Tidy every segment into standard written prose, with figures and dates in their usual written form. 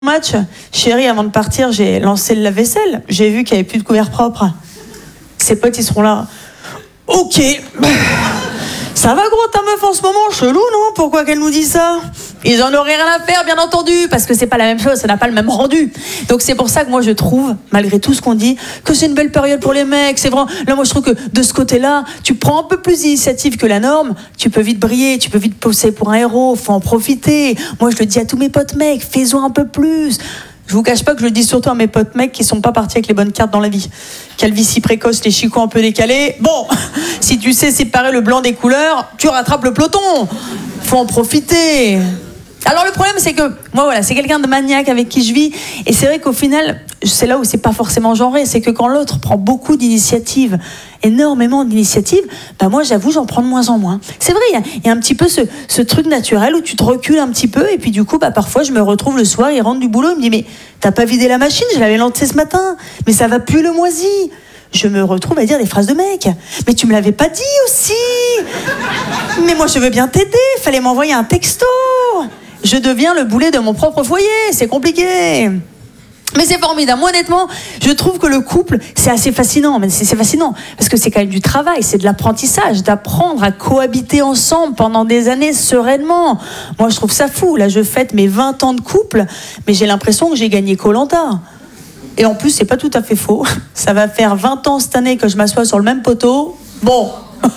Match, chérie, avant de partir, j'ai lancé le lave-vaisselle. J'ai vu qu'il n'y avait plus de couverts propres. Ses potes, ils seront là. Ok. Ça va, gros, ta meuf en ce moment? Chelou, non? Pourquoi qu'elle nous dit ça? Ils en auraient rien à faire, bien entendu, parce que c'est pas la même chose, ça n'a pas le même rendu. Donc c'est pour ça que moi je trouve, malgré tout ce qu'on dit, que c'est une belle période pour les mecs. C'est vrai. Là, moi je trouve que de ce côté-là, tu prends un peu plus d'initiative que la norme, tu peux vite briller, tu peux vite pousser pour un héros, faut en profiter. Moi je le dis à tous mes potes mecs, fais-en un peu plus. Je vous cache pas que je le dis surtout à mes potes mecs qui sont pas partis avec les bonnes cartes dans la vie. Calvitie précoce, les chicots un peu décalés. Bon, si tu sais séparer le blanc des couleurs, tu rattrapes le peloton. Faut en profiter. Alors le problème c'est que moi voilà, c'est quelqu'un de maniaque avec qui je vis et c'est vrai qu'au final c'est là où c'est pas forcément genré, c'est que quand l'autre prend beaucoup d'initiatives, énormément d'initiatives, bah moi j'avoue j'en prends de moins en moins. C'est vrai, il y a un petit peu ce truc naturel où tu te recules un petit peu et puis du coup bah parfois je me retrouve le soir, il rentre du boulot, il me dit mais t'as pas vidé la machine, je l'avais lancée ce matin, mais ça va plus le moisi. Je me retrouve à dire des phrases de mec. Mais tu me l'avais pas dit aussi. Mais moi je veux bien t'aider, fallait m'envoyer un texto. Je deviens le boulet de mon propre foyer, c'est compliqué. Mais c'est formidable. Moi, honnêtement, je trouve que le couple, c'est assez fascinant. Mais c'est fascinant parce que c'est quand même du travail, c'est de l'apprentissage, d'apprendre à cohabiter ensemble pendant des années sereinement. Moi, je trouve ça fou. Là, je fête mes 20 ans de couple, mais j'ai l'impression que j'ai gagné Koh-Lanta. Et en plus, c'est pas tout à fait faux. Ça va faire 20 ans cette année que je m'assois sur le même poteau. Bon.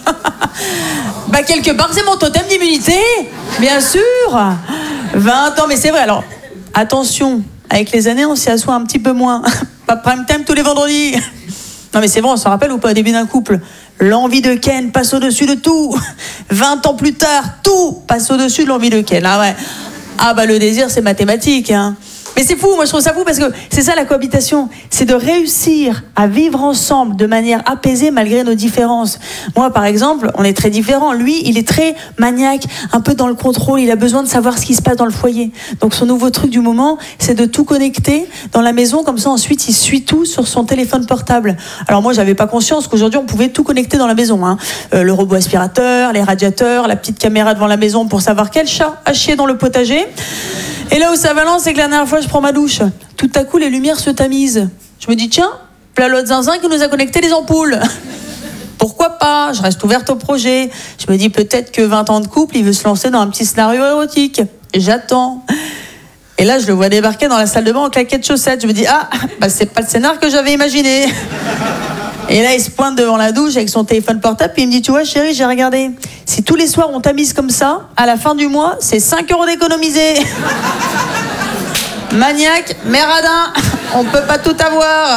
Bah, quelque part, c'est mon totem d'immunité, bien sûr. 20 ans, mais c'est vrai. Alors, attention, avec les années, on s'y assoit un petit peu moins. Pas prime time tous les vendredis. Non, mais c'est vrai, on s'en rappelle ou pas au début d'un couple? L'envie de Ken passe au-dessus de tout. 20 ans plus tard, tout passe au-dessus de l'envie de Ken. Ah ouais. Ah bah, le désir, c'est mathématique, hein. Mais c'est fou, moi je trouve ça fou parce que c'est ça la cohabitation, c'est de réussir à vivre ensemble de manière apaisée malgré nos différences. Moi par exemple, on est très différents, lui il est très maniaque, un peu dans le contrôle, il a besoin de savoir ce qui se passe dans le foyer. Donc son nouveau truc du moment, c'est de tout connecter dans la maison, comme ça ensuite il suit tout sur son téléphone portable. Alors moi j'avais pas conscience qu'aujourd'hui on pouvait tout connecter dans la maison, hein. Le robot aspirateur, les radiateurs, la petite caméra devant la maison pour savoir quel chat a chié dans le potager. Et là où ça balance, c'est que la dernière fois, je prends ma douche. Tout à coup, les lumières se tamisent. Je me dis, tiens, là, l'autre zinzin qui nous a connecté les ampoules. Pourquoi pas? Je reste ouverte au projet. Je me dis, peut-être que 20 ans de couple, il veut se lancer dans un petit scénario érotique. J'attends. Et là, je le vois débarquer dans la salle de bain en claquettes chaussettes. Je me dis, ah, bah, c'est pas le scénar que j'avais imaginé. Et là, il se pointe devant la douche avec son téléphone portable, puis il me dit, tu vois, chérie, j'ai regardé. Si tous les soirs on tamise comme ça, à la fin du mois, c'est 5 € d'économiser. Maniaque, méradin, on peut pas tout avoir.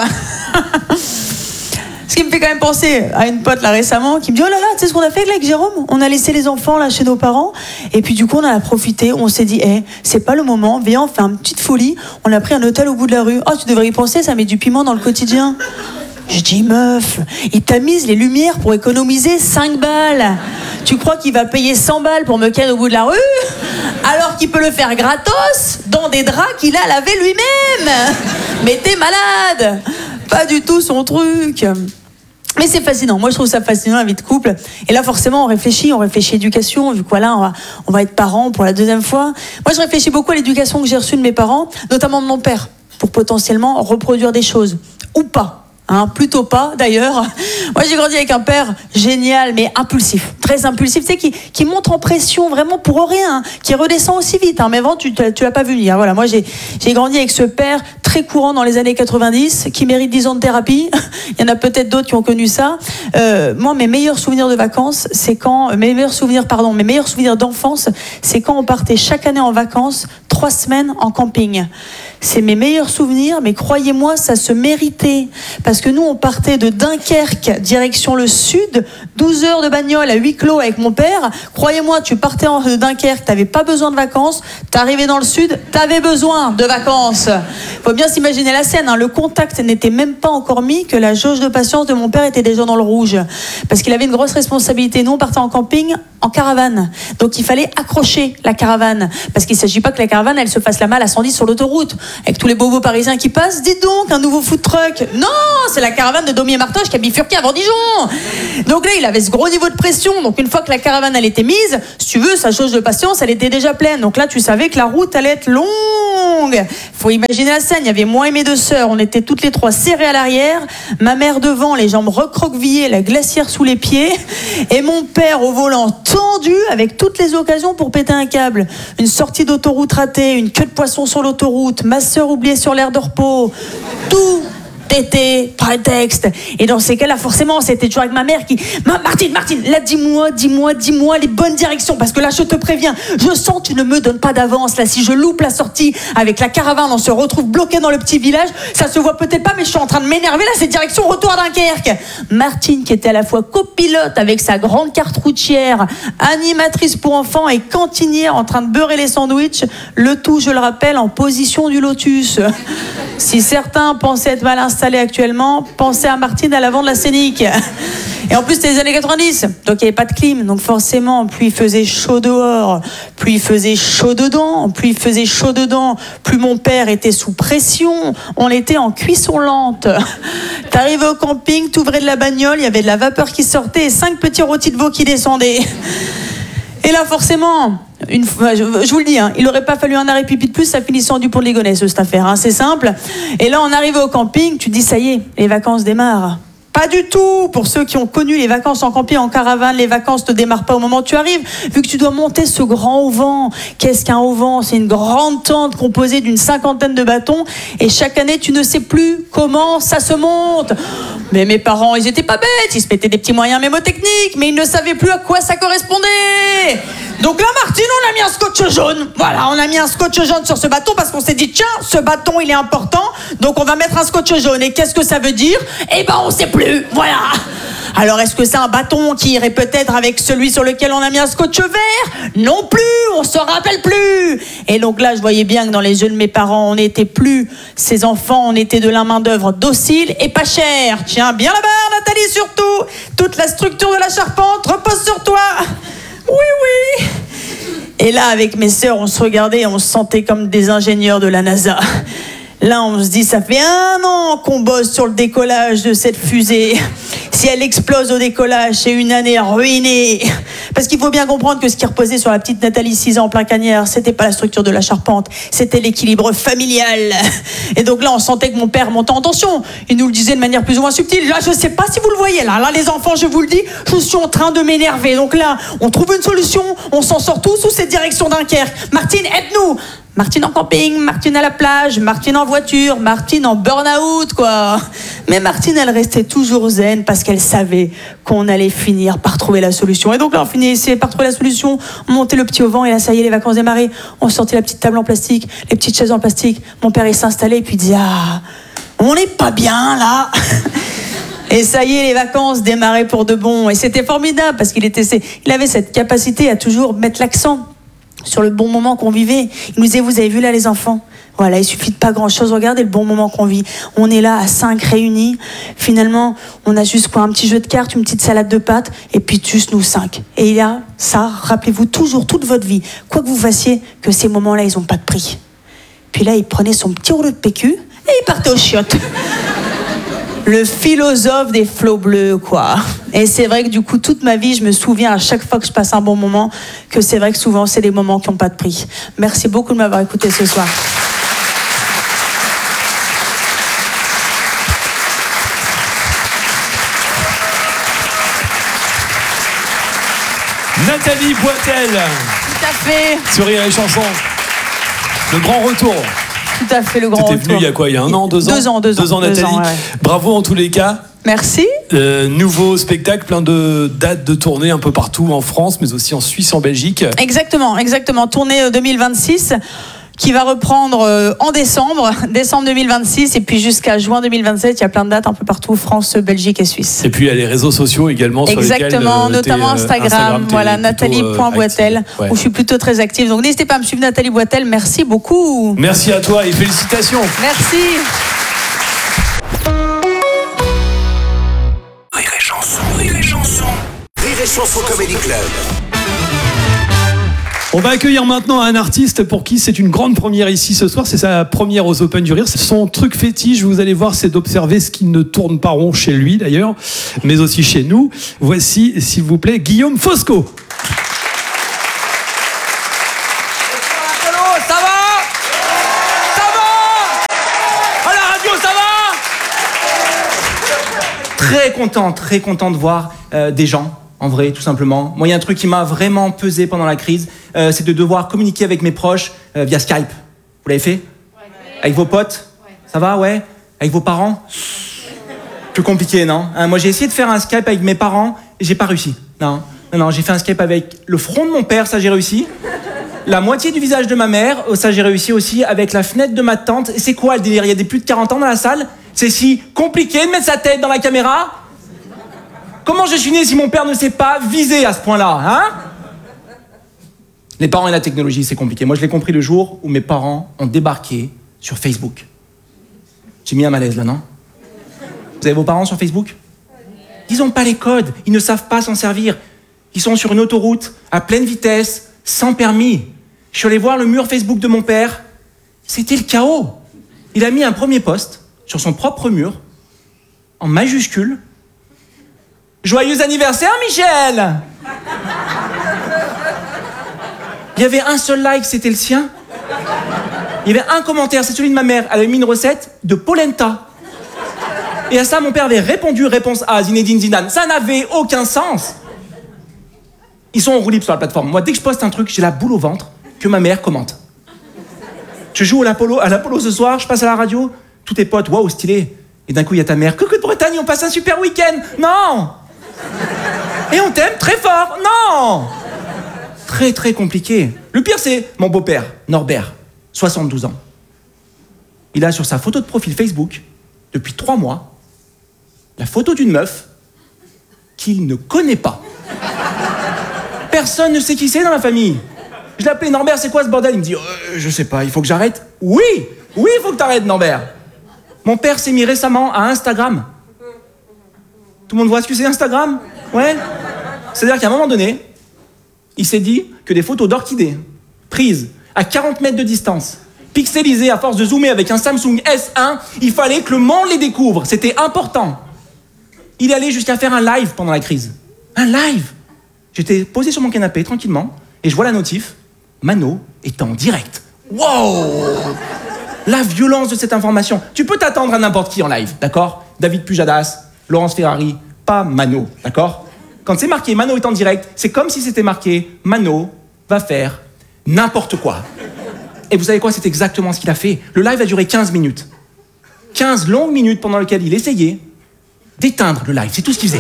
Ce qui me fait quand même penser à une pote là récemment qui me dit, oh là là, tu sais ce qu'on a fait là, avec Jérôme? On a laissé les enfants là chez nos parents, et puis du coup on en a profité, on s'est dit, c'est pas le moment, viens, on fait une petite folie, on a pris un hôtel au bout de la rue. Oh, tu devrais y penser, ça met du piment dans le quotidien. Je dis, meuf, il tamise les lumières pour économiser 5 balles. Tu crois qu'il va payer 100 balles pour me ken au bout de la rue? Alors qu'il peut le faire gratos dans des draps qu'il a lavés lui-même. Mais t'es malade. Pas du tout son truc. Mais c'est fascinant. Moi, je trouve ça fascinant, la vie de couple. Et là, forcément, on réfléchit éducation. Vu que voilà, on va être parents pour la deuxième fois. Moi, je réfléchis beaucoup à l'éducation que j'ai reçue de mes parents, notamment de mon père, pour potentiellement reproduire des choses. Ou pas. Hein, plutôt pas d'ailleurs. Moi j'ai grandi avec un père génial mais impulsif, très impulsif, tu sais, qui monte en pression vraiment pour rien, hein, qui redescend aussi vite, hein, mais avant tu l'as pas vu venir. Voilà, moi j'ai grandi avec ce père très courant dans les années 90 qui mérite 10 ans de thérapie. Il y en a peut-être d'autres qui ont connu ça. Moi mes meilleurs souvenirs de vacances, c'est quand mes meilleurs souvenirs d'enfance, c'est quand on partait chaque année en vacances 3 semaines en camping. C'est mes meilleurs souvenirs, mais croyez-moi, ça se méritait. Parce que nous, on partait de Dunkerque, direction le sud, 12 heures de bagnole à huis clos avec mon père. Croyez-moi, tu partais de Dunkerque, t'avais pas besoin de vacances. T'arrivais dans le sud, t'avais besoin de vacances. Faut bien s'imaginer la scène, hein. Le contact n'était même pas encore mis que la jauge de patience de mon père était déjà dans le rouge. Parce qu'il avait une grosse responsabilité. Nous, on partait en camping, en caravane. Donc, il fallait accrocher la caravane. Parce qu'il s'agit pas que la caravane, elle se fasse la malle à 110 sur l'autoroute. Avec tous les bobos parisiens qui passent, dites donc, un nouveau food truck. Non, c'est la caravane de Domier Martoche qui a bifurqué avant Dijon. Donc là, il avait ce gros niveau de pression. Donc une fois que la caravane, elle était mise, si tu veux, sa jauge de patience, elle était déjà pleine. Donc là, tu savais que la route allait être longue. longue. Faut imaginer la scène, il y avait moi et mes 2 sœurs, on était toutes les 3 serrées à l'arrière, ma mère devant, les jambes recroquevillées, la glacière sous les pieds, et mon père au volant tendu avec toutes les occasions pour péter un câble. Une sortie d'autoroute ratée, une queue de poisson sur l'autoroute, ma sœur oubliée sur l'aire de repos, tout était prétexte. Et dans ces cas-là, forcément, c'était toujours avec ma mère qui... Martine, là, dis-moi les bonnes directions, parce que là, je te préviens, je sens que tu ne me donnes pas d'avance. Là, si je loupe la sortie avec la caravane, on se retrouve bloqué dans le petit village. Ça se voit peut-être pas, mais je suis en train de m'énerver. Là, c'est direction retour à Dunkerque. Martine, qui était à la fois copilote avec sa grande carte routière, animatrice pour enfants et cantinière en train de beurrer les sandwichs, le tout, je le rappelle, en position du lotus. Si certains pensaient être mal installés actuellement, pensez à Martine à l'avant de la Scénic. Et en plus, c'était les années 90, donc il n'y avait pas de clim. Donc forcément, plus il faisait chaud dehors, plus il faisait chaud dedans, plus mon père était sous pression. On était en cuisson lente. T'arrivais au camping, t'ouvrais de la bagnole, il y avait de la vapeur qui sortait et 5 petits rôtis de veau qui descendaient. Et là, forcément... je vous le dis, il n'aurait pas fallu un arrêt pipi de plus, ça finissait en du pont de Ligonnès, cette affaire, c'est simple. Et là, on arrive au camping, tu te dis, ça y est, les vacances démarrent. Pas du tout. Pour ceux qui ont connu les vacances en camping, en caravane, les vacances ne démarrent pas au moment où tu arrives, vu que tu dois monter ce grand auvent. Qu'est-ce qu'un auvent ? C'est une grande tente composée d'une 50aine de bâtons, et chaque année, tu ne sais plus comment ça se monte. Mais mes parents, ils étaient pas bêtes, ils se mettaient des petits moyens mémotechniques, mais ils ne savaient plus à quoi ça correspondait. Donc là, Martine, on a mis un scotch jaune. Voilà, on a mis un scotch jaune sur ce bâton parce qu'on s'est dit, tiens, ce bâton, il est important, donc on va mettre un scotch jaune. Et qu'est-ce que ça veut dire ? Eh ben, on sait plus. Voilà. Alors, est-ce que c'est un bâton qui irait peut-être avec celui sur lequel on a mis un scotch vert ? Non plus, on se rappelle plus. Et donc là, je voyais bien que dans les yeux de mes parents, on n'était plus ces enfants, on était de la main-d'œuvre docile et pas chère. Tiens bien la barre, Nathalie, surtout. Toute la structure de la charpente repose sur toi. Oui. Et là, avec mes sœurs, on se regardait, on se sentait comme des ingénieurs de la NASA. Là, on se dit, ça fait 1 an qu'on bosse sur le décollage de cette fusée. Si elle explose au décollage, c'est une année ruinée. Parce qu'il faut bien comprendre que ce qui reposait sur la petite Nathalie, 6 ans, en plein cagnard, c'était pas la structure de la charpente, c'était l'équilibre familial. Et donc là, on sentait que mon père montait en tension. Il nous le disait de manière plus ou moins subtile. Là, je sais pas si vous le voyez. Là, les enfants, je vous le dis, je suis en train de m'énerver. Donc là, on trouve une solution, on s'en sort tous sous cette direction Dunkerque. Martine, aide-nous. Martine en camping, Martine à la plage, Martine en voiture, Martine en burn-out, quoi. Mais Martine, elle restait toujours zen parce qu'elle savait qu'on allait finir par trouver la solution. Et donc là, on finissait par trouver la solution, on montait le petit auvent et là, ça y est, les vacances démarraient. On sortait la petite table en plastique, les petites chaises en plastique. Mon père, il s'installait et puis il disait, ah, on n'est pas bien, là. Et ça y est, les vacances démarraient pour de bon. Et c'était formidable parce qu'il avait cette capacité à toujours mettre l'accent sur le bon moment qu'on vivait. Il nous disait, vous avez vu là les enfants ? Voilà, il suffit de pas grand-chose, regardez le bon moment qu'on vit. On est là à 5 réunis, finalement, on a juste un petit jeu de cartes, une petite salade de pâtes, et puis juste nous 5. Et il y a ça, rappelez-vous toujours, toute votre vie, quoi que vous fassiez, que ces moments-là, ils ont pas de prix. Puis là, il prenait son petit rouleau de PQ, et il partait aux chiottes. Le philosophe des flots bleus, quoi. Et c'est vrai que du coup, toute ma vie, je me souviens à chaque fois que je passe un bon moment, que c'est vrai que souvent, c'est des moments qui n'ont pas de prix. Merci beaucoup de m'avoir écouté ce soir. Nathalie Boitel. Tout à fait. Sur Rire et Chanson. Le grand retour. Tout à fait, le grand retour. T'étais venue il y a quoi ? Il y a 1 an, 2 ans ? 2 ans, Nathalie. ouais. Bravo en tous les cas. Merci. Nouveau spectacle, plein de dates de tournée un peu partout en France, mais aussi en Suisse, en Belgique. Exactement. Tournée 2026 qui va reprendre en décembre 2026 et puis jusqu'à juin 2027, il y a plein de dates un peu partout, France, Belgique et Suisse. Et puis il y a les réseaux sociaux également sur lesquels notamment Instagram, voilà, Nathalie.Boitel, où je suis plutôt très active. Donc n'hésitez pas à me suivre, Nathalie Boitel. Merci beaucoup. Merci à toi et félicitations. Merci. Rire et Chanson. Rire et Chanson Comedy Club. On va accueillir maintenant un artiste pour qui c'est une grande première ici ce soir. C'est sa première aux Open du Rire. Son truc fétiche, vous allez voir, c'est d'observer ce qui ne tourne pas rond chez lui d'ailleurs, mais aussi chez nous. Voici, s'il vous plaît, Guillaume Fosco. Ça va ? très content de voir des gens, en vrai, tout simplement. Moi, il y a un truc qui m'a vraiment pesé pendant la crise, c'est de devoir communiquer avec mes proches via Skype. Vous l'avez fait ? Ouais. Avec vos potes ? Ouais. Ça va, ouais ? Avec vos parents ? Plus compliqué, non ? Moi, j'ai essayé de faire un Skype avec mes parents, et j'ai pas réussi. Non, j'ai fait un Skype avec le front de mon père, ça j'ai réussi. La moitié du visage de ma mère, ça j'ai réussi aussi, avec la fenêtre de ma tante. Et c'est quoi le délire ? Il y a des plus de 40 ans dans la salle ? C'est si compliqué de mettre sa tête dans la caméra ? Comment je suis né si mon père ne sait pas viser à ce point-là, hein ? Les parents et la technologie, c'est compliqué. Moi, je l'ai compris le jour où mes parents ont débarqué sur Facebook. J'ai mis un malaise là, non ? Vous avez vos parents sur Facebook ? Ils n'ont pas les codes, ils ne savent pas s'en servir. Ils sont sur une autoroute, à pleine vitesse, sans permis. Je suis allé voir le mur Facebook de mon père. C'était le chaos. Il a mis un premier post sur son propre mur, en majuscule. « Joyeux anniversaire, Michel !» Il y avait un seul like, c'était le sien. Il y avait un commentaire, c'est celui de ma mère. Elle avait mis une recette de polenta. Et à ça, mon père avait répondu, réponse A, Zinedine Zidane. Ça n'avait aucun sens. Ils sont en roue libre sur la plateforme. Moi, dès que je poste un truc, j'ai la boule au ventre que ma mère commente. Je joue à l'Apollo ce soir, je passe à la radio, tous tes potes, waouh, stylé. Et d'un coup, il y a ta mère. Coucou de Bretagne, on passe un super week-end. Non. Et on t'aime très fort. Non. Très, très compliqué. Le pire, c'est mon beau-père, Norbert, 72 ans. Il a sur sa photo de profil Facebook, depuis 3 mois, la photo d'une meuf qu'il ne connaît pas. Personne ne sait qui c'est dans la famille. Je l'ai appelé Norbert, c'est quoi ce bordel ? Il me dit, je sais pas, il faut que j'arrête. Oui, il faut que t'arrêtes, Norbert. Mon père s'est mis récemment à Instagram. Tout le monde voit ce que c'est Instagram ? Ouais. C'est-à-dire qu'à un moment donné, il s'est dit que des photos d'orchidées, prises à 40 mètres de distance, pixelisées à force de zoomer avec un Samsung S1, il fallait que le monde les découvre. C'était important. Il est allé jusqu'à faire un live pendant la crise. Un live. J'étais posé sur mon canapé, tranquillement, et je vois la notif. Mano est en direct. Wow ! La violence de cette information. Tu peux t'attendre à n'importe qui en live, d'accord ? David Pujadas, Laurence Ferrari, pas Mano, d'accord ? Quand c'est marqué Mano est en direct, c'est comme si c'était marqué Mano va faire n'importe quoi. Et vous savez quoi ? C'est exactement ce qu'il a fait. Le live a duré 15 minutes. 15 longues minutes pendant lesquelles il essayait d'éteindre le live. C'est tout ce qu'il faisait.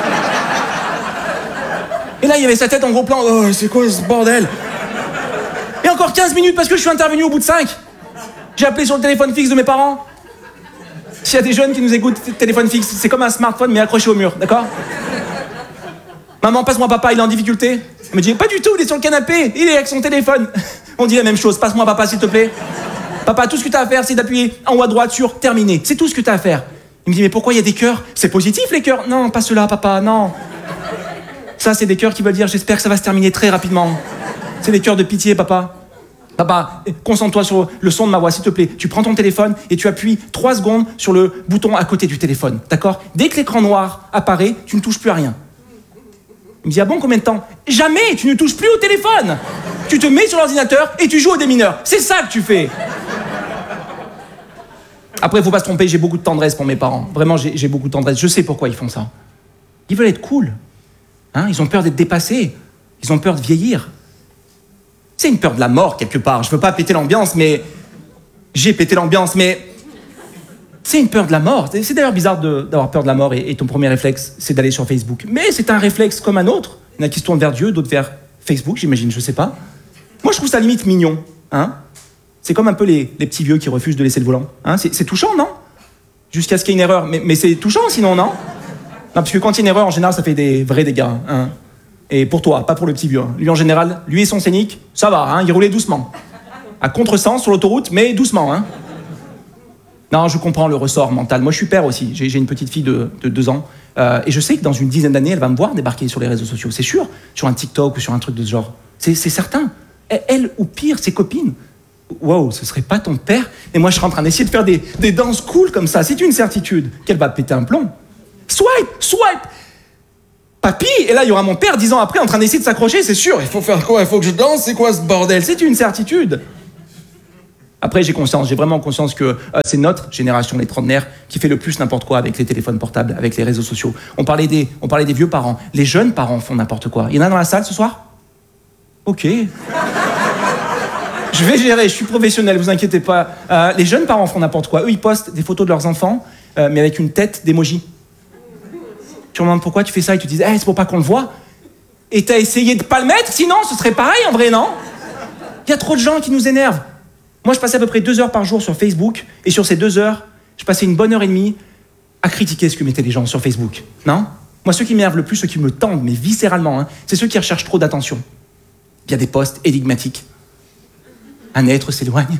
Et là, il y avait sa tête en gros plan. Oh, c'est quoi ce bordel ? Et encore 15 minutes parce que je suis intervenu au bout de 5. J'ai appelé sur le téléphone fixe de mes parents. S'il y a des jeunes qui nous écoutent, téléphone fixe, c'est comme un smartphone mais accroché au mur, d'accord ? Maman, passe-moi papa, il est en difficulté. Elle me dit, pas du tout, il est sur le canapé, il est avec son téléphone. On dit la même chose, passe-moi papa, s'il te plaît. Papa, tout ce que tu as à faire, c'est d'appuyer en haut à droite sur terminer. C'est tout ce que tu as à faire. Il me dit, mais pourquoi il y a des cœurs ? C'est positif, les cœurs ? Non, pas ceux-là, papa, non. Ça, c'est des cœurs qui veulent dire, j'espère que ça va se terminer très rapidement. C'est des cœurs de pitié, papa. Papa, concentre-toi sur le son de ma voix, s'il te plaît. Tu prends ton téléphone et tu appuies 3 secondes sur le bouton à côté du téléphone, d'accord ? Dès que l'écran noir apparaît, tu ne touches plus à rien. Il me dit, ah bon, combien de temps ? Jamais, tu ne touches plus au téléphone. Tu te mets sur l'ordinateur et tu joues au démineur. C'est ça que tu fais. Après, il ne faut pas se tromper, j'ai beaucoup de tendresse pour mes parents. Vraiment, j'ai beaucoup de tendresse. Je sais pourquoi ils font ça. Ils veulent être cool. Hein ? Ils ont peur d'être dépassés. Ils ont peur de vieillir. C'est une peur de la mort, quelque part. Je ne veux pas péter l'ambiance, mais... J'ai pété l'ambiance, mais... C'est une peur de la mort. C'est d'ailleurs bizarre d'avoir peur de la mort et ton premier réflexe, c'est d'aller sur Facebook. Mais c'est un réflexe comme un autre. Il y en a qui se tournent vers Dieu, d'autres vers Facebook, j'imagine, je sais pas. Moi, je trouve ça limite mignon. Hein ? C'est comme un peu les petits vieux qui refusent de laisser le volant. Hein ? C'est touchant, non ? Jusqu'à ce qu'il y ait une erreur. Mais c'est touchant, sinon, non ? Non, parce que quand il y a une erreur, en général, ça fait des vrais dégâts. Hein ? Et pour toi, pas pour le petit vieux. Lui, en général, lui et son scénic, ça va, hein ? Il roulait doucement. À contresens sur l'autoroute, mais doucement, hein ? Non, je comprends le ressort mental. Moi, je suis père aussi. J'ai une petite fille de 2 ans. Et je sais que dans une dizaine d'années, elle va me voir débarquer sur les réseaux sociaux. C'est sûr. Sur un TikTok ou sur un truc de ce genre. C'est certain. Elle, ou pire, ses copines. Wow, ce serait pas ton père ? Et moi, je serais en train d'essayer de faire des danses cool comme ça. C'est une certitude qu'elle va péter un plomb. Swipe. Papy, et là, il y aura mon père 10 ans après en train d'essayer de s'accrocher, c'est sûr. Il faut faire quoi ? Il faut que je danse ? C'est quoi ce bordel ? C'est une certitude. Après, j'ai vraiment conscience que c'est notre génération, les trentenaires, qui fait le plus n'importe quoi avec les téléphones portables, avec les réseaux sociaux. On parlait des vieux parents. Les jeunes parents font n'importe quoi. Il y en a dans la salle ce soir? Ok. Je vais gérer, je suis professionnel, vous inquiétez pas. Les jeunes parents font n'importe quoi. Eux, ils postent des photos de leurs enfants, mais avec une tête d'emoji. Tu leur demandes pourquoi tu fais ça, ils te disent c'est pour pas qu'on le voit. Et t'as essayé de pas le mettre, sinon ce serait pareil en vrai, non? Il y a trop de gens qui nous énervent. Moi, je passais à peu près 2 heures par jour sur Facebook, et sur ces 2 heures, je passais une bonne heure et demie à critiquer ce que mettaient les gens sur Facebook. Non? Moi, ceux qui m'énervent le plus, ceux qui me tendent, mais viscéralement, c'est ceux qui recherchent trop d'attention. Il y a des posts énigmatiques. Un être s'éloigne.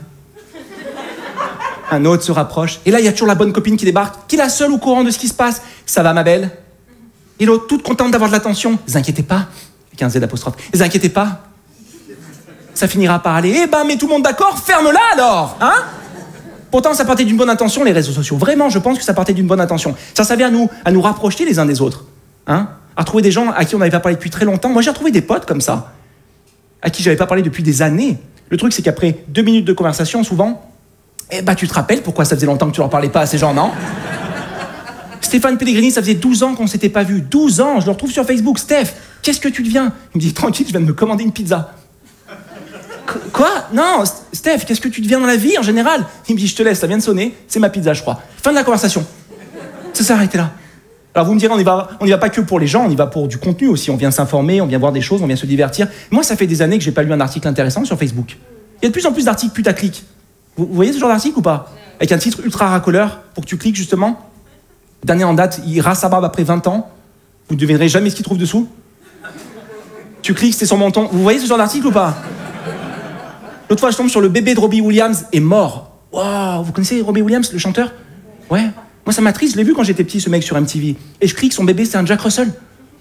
Un autre se rapproche. Et là, il y a toujours la bonne copine qui débarque, qui est la seule au courant de ce qui se passe. Ça va, ma belle? Et l'autre, toute contente d'avoir de l'attention. Ne vous inquiétez pas. Avec un Z apostrophe. Ne vous inquiétez pas. Ça finira par aller. Mais tout le monde d'accord, ferme-la alors, hein? Pourtant, ça partait d'une bonne intention, les réseaux sociaux. Vraiment, je pense que ça partait d'une bonne intention. Ça servait à nous rapprocher les uns des autres. Hein? À retrouver des gens à qui on n'avait pas parlé depuis très longtemps. Moi, j'ai retrouvé des potes comme ça, à qui j'avais pas parlé depuis des années. Le truc, c'est qu'après 2 minutes de conversation, souvent, tu te rappelles pourquoi ça faisait longtemps que tu leur parlais pas à ces gens, non? Stéphane Pellegrini, ça faisait 12 ans qu'on s'était pas vu. 12 ans, je le retrouve sur Facebook. Steph, qu'est-ce que tu deviens? Il me dit, tranquille, je viens de me commander une pizza. Quoi? Non, Steph, qu'est-ce que tu deviens dans la vie en général? Il me dit, je te laisse, ça vient de sonner, c'est ma pizza, je crois. Fin de la conversation. Ça s'est arrêté là. Alors vous me direz, on y va pas que pour les gens, on y va pour du contenu aussi. On vient s'informer, on vient voir des choses, on vient se divertir. Moi, ça fait des années que j'ai pas lu un article intéressant sur Facebook. Il y a de plus en plus d'articles putaclic. Vous voyez ce genre d'article ou pas? Avec un titre ultra racoleur pour que tu cliques justement. Dernier en date, il rase sa barbe après 20 ans. Vous ne devinerez jamais ce qu'il trouve dessous. Tu cliques, c'est son menton. Vous voyez ce genre d'article ou pas? L'autre fois, je tombe sur le bébé de Robbie Williams est mort. Waouh, vous connaissez Robbie Williams, le chanteur? Ouais. Moi, ça m'attriste. Je l'ai vu quand j'étais petit, ce mec sur MTV. Et je clique, son bébé, c'est un Jack Russell.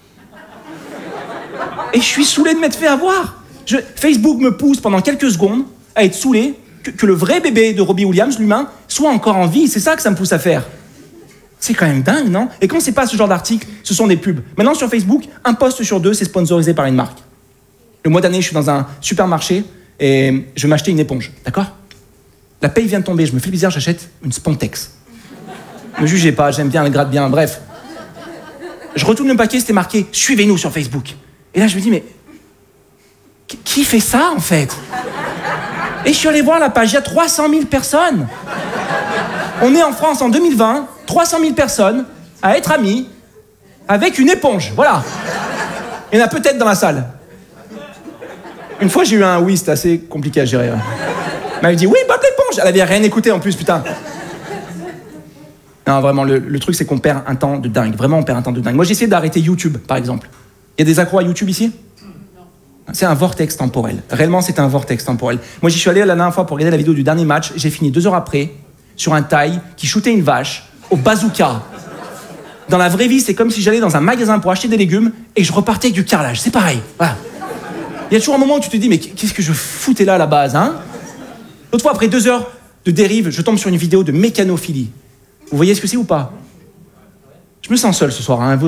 Et je suis saoulé de m'être fait avoir. Facebook me pousse pendant quelques secondes à être saoulé que le vrai bébé de Robbie Williams, l'humain, soit encore en vie. C'est ça que ça me pousse à faire. C'est quand même dingue, non? Et quand c'est pas ce genre d'article, ce sont des pubs. Maintenant, sur Facebook, un post sur 2, c'est sponsorisé par une marque. Le mois dernier, je suis dans un supermarché et je vais m'acheter une éponge, d'accord? La paye vient de tomber, je me fais bizarre, j'achète une Spontex. Ne jugez pas, j'aime bien, elle gratte bien, bref. Je retourne le paquet, c'était marqué « Suivez-nous sur Facebook ». Et là, je me dis, mais qui fait ça, en fait? Et je suis allé voir la page, il y a 300 000 personnes. On est en France en 2020, 300 000 personnes à être amis avec une éponge, voilà. Il y en a peut-être dans la salle. Une fois, j'ai eu un oui, c'était assez compliqué à gérer. Elle m'avait dit, oui, Bob l'éponge. Elle avait rien écouté en plus, putain. Non, vraiment, le truc, c'est qu'on perd un temps de dingue. Vraiment, on perd un temps de dingue. Moi, j'ai essayé d'arrêter YouTube, par exemple. Il y a des accros à YouTube ici? C'est un vortex temporel. Réellement, c'est un vortex temporel. Moi, j'y suis allé la dernière fois pour regarder la vidéo du dernier match. J'ai fini 2 heures après sur un Thaï qui shootait une vache au bazooka. Dans la vraie vie, c'est comme si j'allais dans un magasin pour acheter des légumes et je repartais avec du carrelage. C'est pareil. Voilà. Il y a toujours un moment où tu te dis, mais qu'est-ce que je foutais là à la base, hein? L'autre fois, après 2 heures de dérive, je tombe sur une vidéo de mécanophilie. Vous voyez ce que c'est ou pas? Je me sens seul ce soir, hein?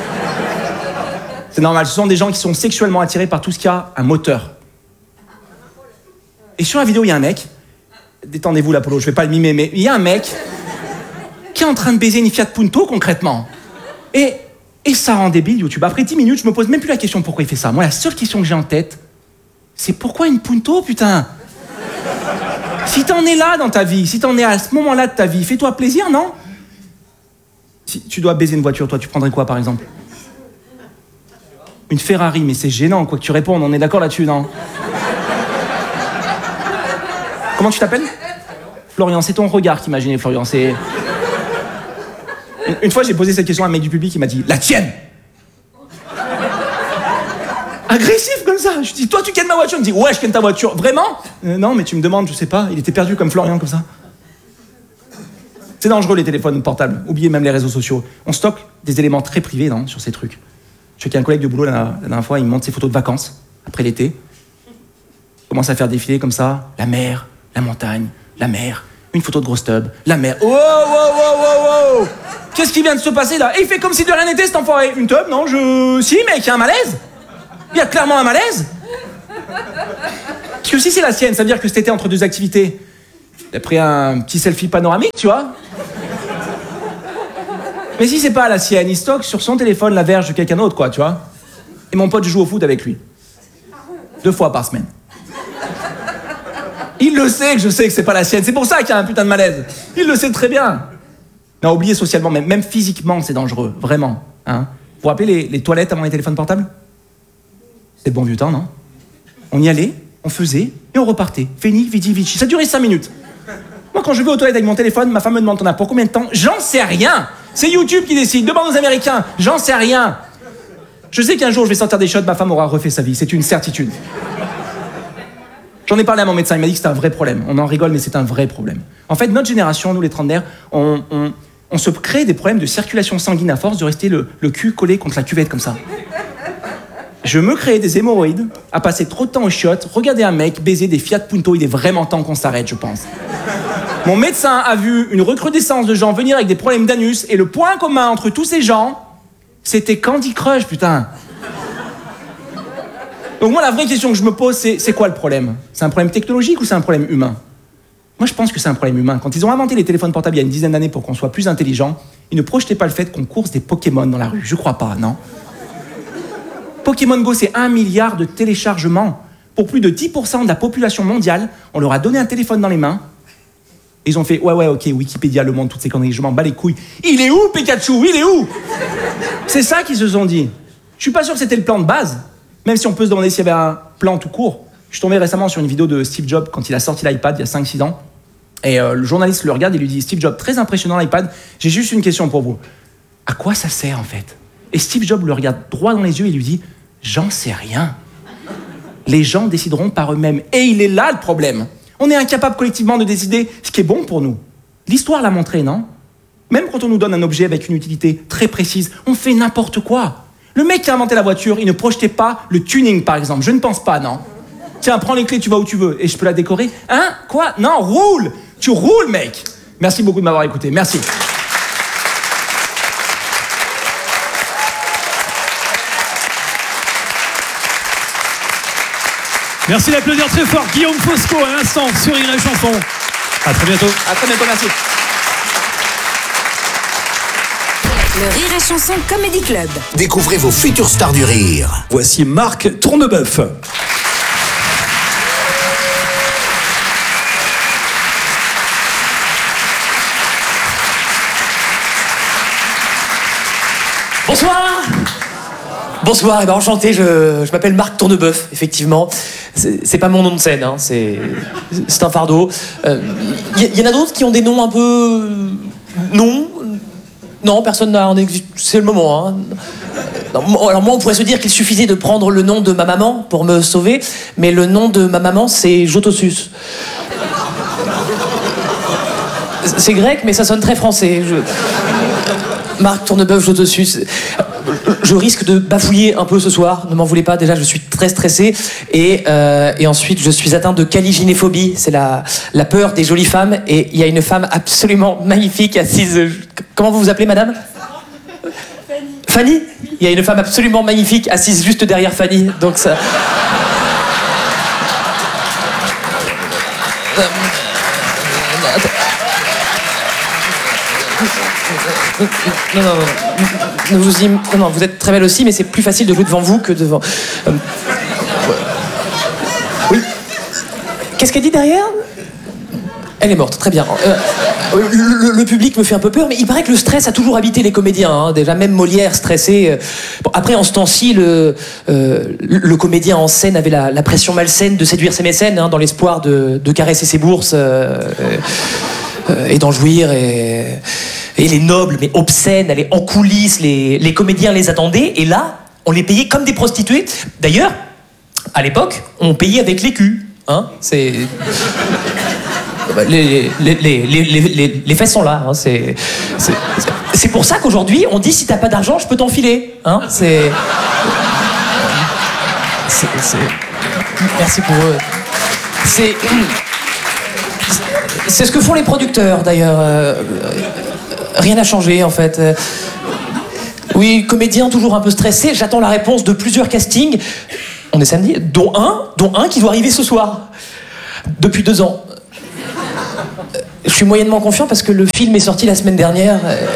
C'est normal, ce sont des gens qui sont sexuellement attirés par tout ce qui a un moteur. Et sur la vidéo, il y a un mec, détendez-vous l'Apollo, je vais pas le mimer, mais il y a un mec qui est en train de baiser une Fiat Punto, concrètement. Et ça rend débile, YouTube. Après 10 minutes, je me pose même plus la question pourquoi il fait ça. Moi, la seule question que j'ai en tête, c'est pourquoi une Punto, putain? Si t'en es là dans ta vie, si t'en es à ce moment-là de ta vie, fais-toi plaisir, non? Si tu dois baiser une voiture, toi, tu prendrais quoi, par exemple? Une Ferrari, mais c'est gênant, quoi que tu répondes, on est d'accord là-dessus, non? Comment tu t'appelles? Florian, c'est ton regard qui m'a gêné, Florian, c'est... Une fois, j'ai posé cette question à un mec du public, il m'a dit « La tienne !» Agressif comme ça. Je dis « Toi, tu kennes ma voiture ?» Il me dit « Ouais, je kenne ta voiture. » Vraiment? Non, mais tu me demandes, je sais pas. Il était perdu comme Florian, comme ça. C'est dangereux, les téléphones portables. Oubliez même les réseaux sociaux. On stocke des éléments très privés, non, sur ces trucs. Je sais qu'il y a un collègue de boulot, la dernière fois, il me montre ses photos de vacances, après l'été. Il commence à faire défiler comme ça, la mer, la montagne, la mer, une photo de grosse tub, la mer. Oh, wow, wow. Qu'est-ce qui vient de se passer là? Et il fait comme si de rien n'était, cet enfoiré. Une tub, non, Si, mec, il y a un malaise. Il y a clairement un malaise. Parce que si c'est la sienne, ça veut dire que c'était entre 2 activités. Il a pris un petit selfie panoramique, tu vois. Mais si c'est pas la sienne, il stocke sur son téléphone la verge de quelqu'un d'autre, quoi, tu vois. Et mon pote joue au foot avec lui. 2 fois par semaine. Il le sait que je sais que c'est pas la sienne. C'est pour ça qu'il y a un putain de malaise. Il le sait très bien. Mais oubliez socialement, même physiquement, c'est dangereux. Vraiment. Hein. Vous vous rappelez les toilettes avant les téléphones portables? C'est le bon vieux temps, non? On y allait, on faisait, et on repartait. Fini, vidi, vici. Ça durait 5 minutes. Moi, quand je vais aux toilettes avec mon téléphone, ma femme me demande t'en as pour combien de temps? J'en sais rien. C'est YouTube qui décide. Demande aux Américains. J'en sais rien. Je sais qu'un jour, je vais sortir des shots, ma femme aura refait sa vie. C'est une certitude. J'en ai parlé à mon médecin, il m'a dit que c'était un vrai problème. On en rigole, mais c'est un vrai problème. En fait, notre génération, nous les trentenaires, on se crée des problèmes de circulation sanguine à force de rester le cul collé contre la cuvette comme ça. Je me crée des hémorroïdes à passer trop de temps aux chiottes, regarder un mec baiser des Fiat Punto. Il est vraiment temps qu'on s'arrête, je pense. Mon médecin a vu une recrudescence de gens venir avec des problèmes d'anus, et le point commun entre tous ces gens, c'était Candy Crush, putain. Donc moi, la vraie question que je me pose, c'est quoi le problème? C'est un problème technologique ou c'est un problème humain? Moi, je pense que c'est un problème humain. Quand ils ont inventé les téléphones portables il y a une dizaine d'années pour qu'on soit plus intelligent, ils ne projetaient pas le fait qu'on course des Pokémon dans la rue. Je crois pas, non? Pokémon Go, c'est 1 milliard de téléchargements. Pour plus de 10% de la population mondiale, on leur a donné un téléphone dans les mains. Et ils ont fait, ouais, ok, Wikipédia, Le Monde, toutes ces conneries, je m'en bats les couilles. Il est où, Pikachu? Il est où? C'est ça qu'ils se sont dit. Je suis pas sûr que c'était le plan de base. Même si on peut se demander s'il y avait un plan tout court. Je suis tombé récemment sur une vidéo de Steve Jobs quand il a sorti l'iPad il y a 5-6 ans. Et le journaliste le regarde et lui dit, Steve Jobs, très impressionnant l'iPad, j'ai juste une question pour vous. À quoi ça sert en fait? Et Steve Jobs le regarde droit dans les yeux et lui dit, j'en sais rien. Les gens décideront par eux-mêmes. Et il est là le problème. On est incapable collectivement de décider ce qui est bon pour nous. L'histoire l'a montré, non? Même quand on nous donne un objet avec une utilité très précise, on fait n'importe quoi. Le mec qui a inventé la voiture, il ne projetait pas le tuning, par exemple. Je ne pense pas, non? Tiens, prends les clés, tu vas où tu veux. Et je peux la décorer? Hein? Quoi? Non, roule! Tu roules, mec! Merci beaucoup de m'avoir écouté. Merci. Merci d'applaudir très fort Guillaume Fosco à l'instant sur Rire et Chanson. À très bientôt. À très bientôt, merci. Le Rire et Chanson Comedy Club. Découvrez vos futures stars du rire. Voici Marc Tourneboeuf. Bonsoir. Bonsoir, enchanté, je m'appelle Marc Tourneboeuf, effectivement. C'est pas mon nom de scène, hein, c'est un fardeau. Y en a d'autres qui ont des noms un peu... Non, personne n'a... C'est le moment, hein. Non, alors moi, on pourrait se dire qu'il suffisait de prendre le nom de ma maman pour me sauver, mais le nom de ma maman, c'est Jotossus. C'est grec, mais ça sonne très français. Marc Tourneboeuf, Jotossus. Je risque de bafouiller un peu ce soir, ne m'en voulez pas, déjà je suis très stressé. Et ensuite je suis atteint de caligynéphobie, c'est la peur des jolies femmes. Et il y a une femme absolument magnifique assise... Comment vous vous appelez, madame? Fanny. Il y a une femme absolument magnifique assise juste derrière Fanny, donc ça... Non, vous êtes très belle aussi, mais c'est plus facile de jouer devant vous que devant... Oui. Qu'est-ce qu'elle dit derrière? Elle est morte, très bien. Le public me fait un peu peur, mais il paraît que le stress a toujours habité les comédiens. Hein. Déjà, même Molière stressé. Bon, après, en ce temps-ci, le comédien en scène avait la pression malsaine de séduire ses mécènes, hein, dans l'espoir de caresser ses bourses et d'en jouir. Et les nobles, mais obscènes, allaient en coulisses, les comédiens les attendaient, et là, on les payait comme des prostituées. D'ailleurs, à l'époque, on payait avec les culs. Hein, c'est... Les fesses sont là. Hein, c'est pour ça qu'aujourd'hui, on dit si t'as pas d'argent, je peux t'enfiler. Hein, Merci pour eux. C'est ce que font les producteurs, d'ailleurs. Rien n'a changé, en fait. Oui, comédien toujours un peu stressé. J'attends la réponse de plusieurs castings. On est samedi, dont un qui doit arriver ce soir. Depuis 2 ans. Je suis moyennement confiant parce que le film est sorti la semaine dernière.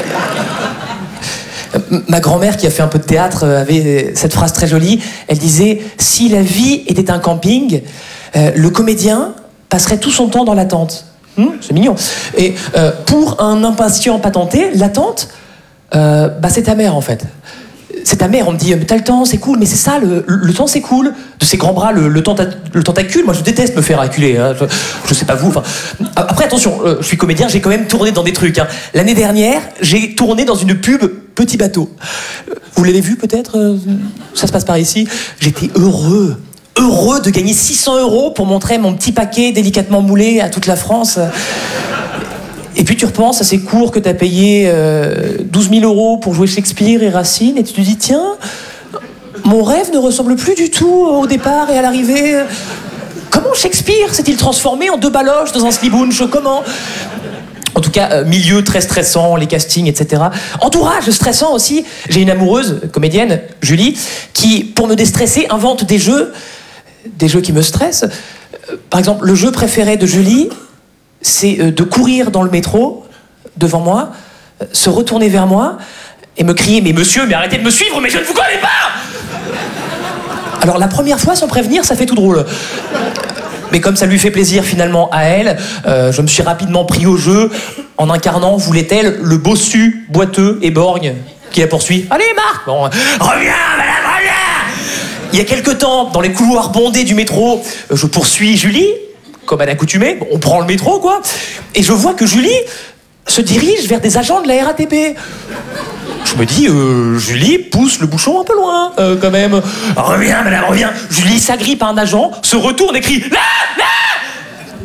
Ma grand-mère, qui a fait un peu de théâtre, avait cette phrase très jolie. Elle disait « Si la vie était un camping, le comédien passerait tout son temps dans l'attente. » C'est mignon. Et pour un impatient patenté, l'attente, c'est ta mère, en fait. C'est ta mère, on me dit « T'as le temps, c'est cool. » Mais c'est ça, le temps, c'est cool. De ses grands bras, le tentacule. Moi, je déteste me faire acculer. Hein. Je sais pas vous. Enfin, après, attention, je suis comédien, j'ai quand même tourné dans des trucs. Hein. L'année dernière, j'ai tourné dans une pub Petit Bateau. Vous l'avez vu, peut-être? Ça se passe par ici. J'étais heureux de gagner 600 € pour montrer mon petit paquet délicatement moulé à toute la France. Et puis tu repenses à ces cours que t'as payé 12 000 € pour jouer Shakespeare et Racine, et tu te dis, tiens, mon rêve ne ressemble plus du tout au départ et à l'arrivée. Comment Shakespeare s'est-il transformé en 2 baloches dans un slibunch? Comment? En tout cas, milieu très stressant, les castings, etc. Entourage stressant aussi. J'ai une amoureuse, comédienne, Julie, qui, pour me déstresser, invente des jeux qui me stressent. Par exemple, le jeu préféré de Julie, c'est de courir dans le métro, devant moi, se retourner vers moi, et me crier « Mais monsieur, mais arrêtez de me suivre, mais je ne vous connais pas !» Alors la première fois, sans prévenir, ça fait tout drôle. Mais comme ça lui fait plaisir finalement à elle, je me suis rapidement pris au jeu en incarnant, voulait-elle, le bossu, boiteux et borgne qui la poursuit. Allez Marc, bon, reviens madame, reviens. Il y a quelque temps, dans les couloirs bondés du métro, je poursuis Julie, comme à l'accoutumée, on prend le métro quoi, et je vois que Julie se dirige vers des agents de la RATP. Je me dis, Julie pousse le bouchon un peu loin, quand même. Reviens, madame, reviens. Julie s'agrippe à un agent, se retourne et crie « Là, là !»